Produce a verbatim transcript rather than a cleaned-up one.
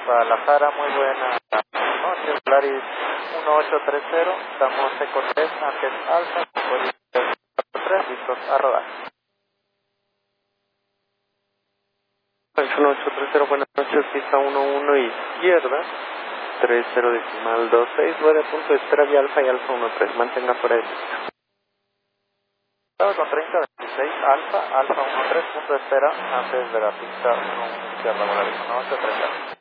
Guadalajara, muy buena noche, Polaris uno ocho tres cero, estamos Eco tres, Ángel Alfa, Polaris cuatro tres, listos a rodar. uno ocho tres cero, buenas noches, pista uno uno izquierda, tres cero decimal dos seis, nueve punto de espera de Alfa y Alfa uno tres, mantenga fuera de pista. Con treinta veintiséis, Alfa, Alfa uno tres, punto de espera, antes de la pista uno uno izquierda, Polaris uno ocho tres cero.